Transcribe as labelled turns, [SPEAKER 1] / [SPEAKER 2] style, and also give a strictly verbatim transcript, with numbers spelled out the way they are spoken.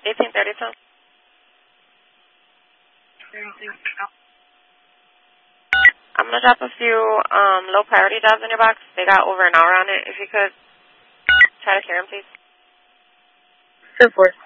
[SPEAKER 1] eighteen thirty-two. I'm going to drop a few um, low priority jobs in your box. They got over an hour on it. If you could try to carry them, please.
[SPEAKER 2] Ten four.